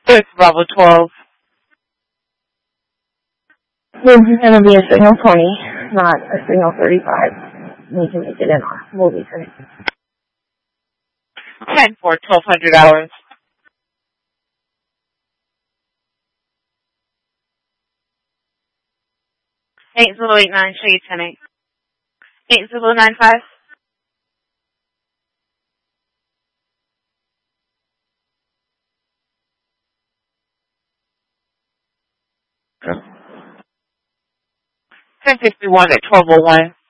It's Bravo 12. This is going to be a signal 20, not a signal 35. We can make it in our movie today. 10 for 1200 hours. 8089, show you 10-8. 8095. Yeah. 1051 at 1201.